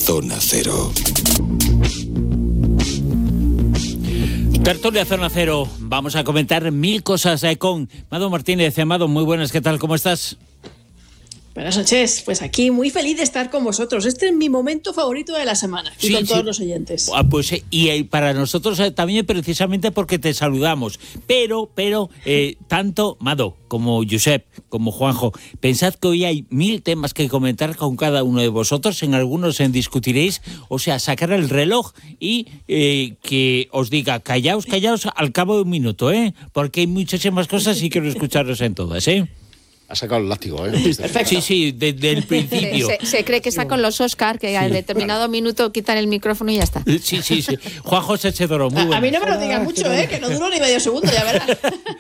Zona Cero. Tertulia Zona Cero. Vamos a comentar mil cosas con Mado Martínez. Mado, muy buenas, ¿qué tal? ¿Cómo estás? Buenas noches, pues aquí muy feliz de estar con vosotros. Este es mi momento favorito de la semana y con todos los oyentes. Pues y para nosotros también, precisamente porque te saludamos. Pero tanto Mado como Josep, como Juanjo, pensad que hoy hay mil temas que comentar con cada uno de vosotros. En algunos discutiréis, o sea, sacar el reloj y que os diga, callaos al cabo de un minuto, porque hay muchísimas cosas y quiero escucharos en todas, Ha sacado el látigo, Perfecto. Sí, desde el principio. Se cree que está con los Oscar, que a determinado minuto quitan el micrófono y ya está. Sí. Juanjo Sechedoro, muy bueno. A mí no me lo digan mucho, que no duró ni medio segundo, ya verás.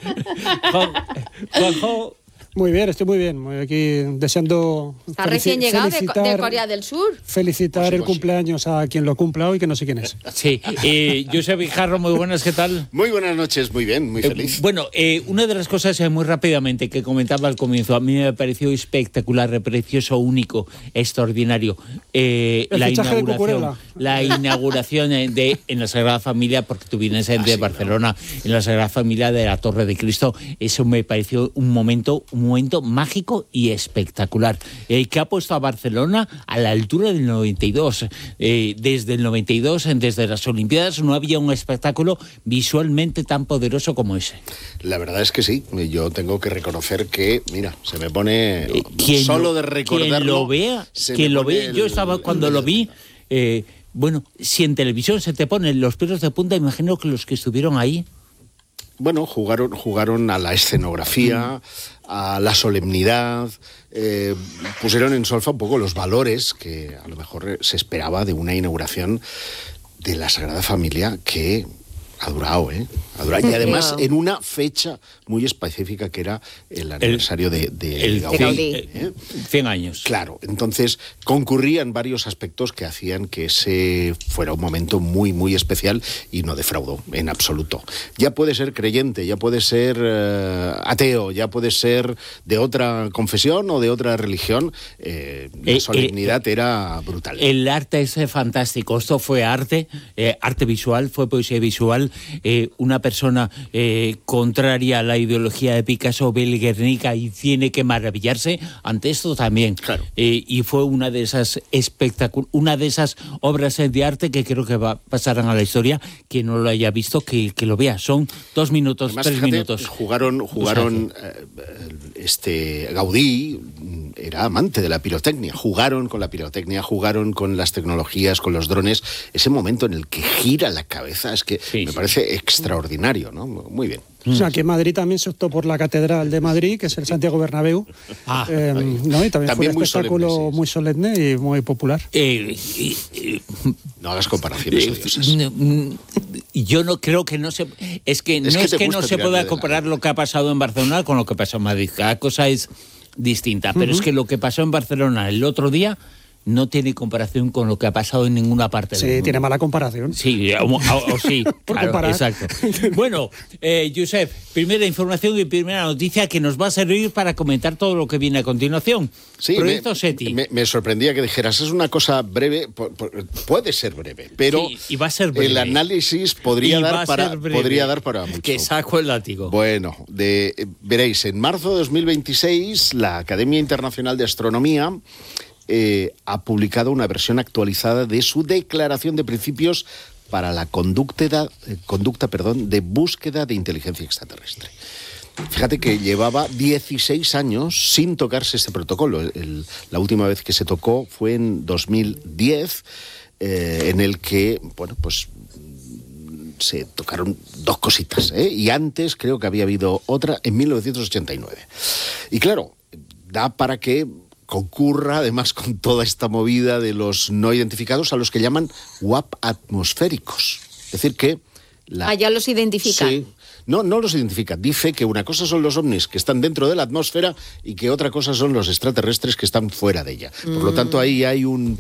Juanjo. Muy bien, estoy muy bien. Aquí deseando. Está recién llegado de Corea del Sur. Felicitar el cumpleaños a quien lo cumpla hoy, que no sé quién es. Sí. Josep Guijarro, muy buenas, ¿qué tal? Muy buenas noches, muy bien, muy feliz. Una de las cosas muy rápidamente que comentaba al comienzo, a mí me pareció espectacular, precioso, único, extraordinario. La inauguración en la Sagrada Familia, porque tú vienes de Barcelona, ¿no? En la Sagrada Familia de la Torre de Cristo, eso me pareció un momento mágico y espectacular, que ha puesto a Barcelona a la altura del 92. Desde el 92, desde las Olimpiadas, no había un espectáculo visualmente tan poderoso como ese. La verdad es que sí, yo tengo que reconocer que, mira, se me pone, solo de recordarlo... Quien lo vea, yo estaba cuando lo vi... si en televisión se te ponen los pelos de punta, imagino que los que estuvieron ahí... Bueno, jugaron a la escenografía, a la solemnidad, pusieron en solfa un poco los valores que a lo mejor se esperaba de una inauguración de la Sagrada Familia que ha durado, Ha durado. Y además en una fecha muy específica que era el aniversario de Gaudí. 100 años. Claro, entonces concurrían varios aspectos que hacían que ese fuera un momento muy, muy especial y no defraudó en absoluto. Ya puede ser creyente, ya puede ser ateo, ya puede ser de otra confesión o de otra religión, la solemnidad era brutal. El arte es fantástico, esto fue arte visual, fue poesía visual, una persona contraria a la ideología de Picasso, ve el Guernica y tiene que maravillarse ante esto también. Claro. Y fue una de esas obras de arte que creo que pasarán a la historia. Quien no lo haya visto, que lo vea. Son 2 minutos, además, 3 minutos. Jugaron Gaudí era amante de la pirotecnia. Jugaron con la pirotecnia, jugaron con las tecnologías, con los drones. Ese momento en el que gira la cabeza es que me parece extraordinario, ¿no? Muy bien. O sea, que Madrid también se optó por la Catedral de Madrid, que es el Santiago Bernabéu. ¿No? Y también fue un espectáculo muy solemne y muy popular. No hagas comparaciones odiosas. Yo no creo que no se... Es que no se pueda comparar lo que ha pasado en Barcelona con lo que pasó en Madrid. Cada cosa es distinta. Pero es que lo que pasó en Barcelona el otro día no tiene comparación con lo que ha pasado en ninguna parte del mundo. Sí, tiene mala comparación. Sí, sí, claro, exacto. Bueno, Josep, primera información y primera noticia que nos va a servir para comentar todo lo que viene a continuación. Sí, Proyecto SETI. Me sorprendía que dijeras, es una cosa breve, puede ser breve, pero sí, y va a ser breve. El análisis podría dar para mucho. Que saco el látigo. Bueno, veréis, en marzo de 2026, la Academia Internacional de Astronomía ha publicado una versión actualizada de su Declaración de Principios para la conducta de búsqueda de inteligencia extraterrestre. Fíjate que llevaba 16 años sin tocarse este protocolo. La última vez que se tocó fue en 2010, en el que, se tocaron 2 cositas, y antes creo que había habido otra en 1989. Y claro, da para que concurra además con toda esta movida de los no identificados, a los que llaman WAP atmosféricos. Es decir que... ya los identifican. Sí. No los identifica. Dice que una cosa son los ovnis que están dentro de la atmósfera y que otra cosa son los extraterrestres que están fuera de ella. Por lo tanto, ahí hay un